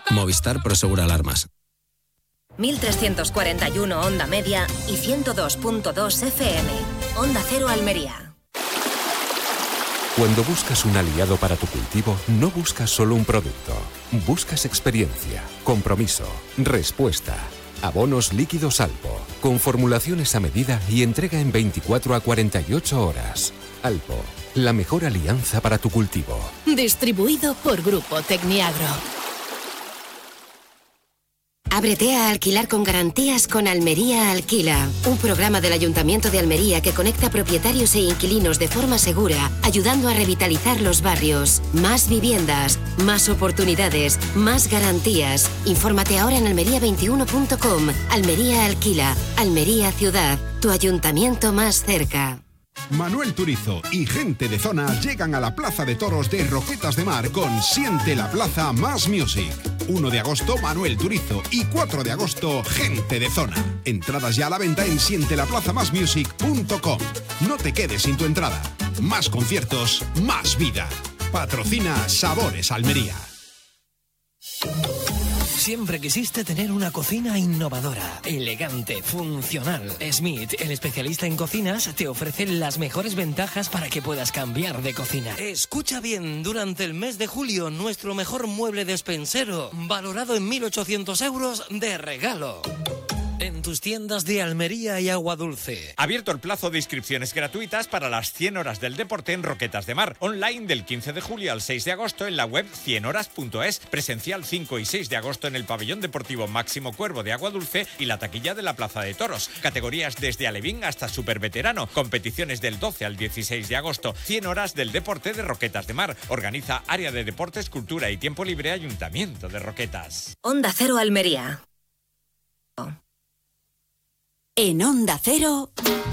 Movistar Prosegura Alarmas. 1341 onda media y 102.2 FM. Onda Cero Almería. Cuando buscas un aliado para tu cultivo, no buscas solo un producto. Buscas experiencia, compromiso, respuesta. Abonos líquidos Alpo, con formulaciones a medida y entrega en 24 a 48 horas. Alpo, la mejor alianza para tu cultivo. Distribuido por Grupo Tecniagro. Ábrete a alquilar con garantías con Almería Alquila, un programa del Ayuntamiento de Almería que conecta propietarios e inquilinos de forma segura, ayudando a revitalizar los barrios. Más viviendas, más oportunidades, más garantías. Infórmate ahora en almería21.com. Almería Alquila, Almería Ciudad, tu ayuntamiento más cerca. Manuel Turizo y gente de zona llegan a la Plaza de Toros de Roquetas de Mar con Siente la Plaza Más Music. 1 de agosto Manuel Turizo y 4 de agosto gente de zona. Entradas ya a la venta en sientelaplazamasmusic.com. No te quedes sin tu entrada. Más conciertos, más vida. Patrocina Sabores Almería. Siempre quisiste tener una cocina innovadora, elegante, funcional. Smith, el especialista en cocinas, te ofrece las mejores ventajas para que puedas cambiar de cocina. Escucha bien, durante el mes de julio, nuestro mejor mueble despensero, valorado en 1.800 euros de regalo. En tus tiendas de Almería y Aguadulce. Abierto el plazo de inscripciones gratuitas para las 100 horas del deporte en Roquetas de Mar. Online del 15 de julio al 6 de agosto en la web 100horas.es. Presencial 5 y 6 de agosto en el pabellón deportivo Máximo Cuervo de Aguadulce y la taquilla de la Plaza de Toros. Categorías desde alevín hasta superveterano. Competiciones del 12 al 16 de agosto. 100 horas del deporte de Roquetas de Mar. Organiza Área de Deportes, Cultura y Tiempo Libre Ayuntamiento de Roquetas. Onda Cero Almería. En Onda Cero.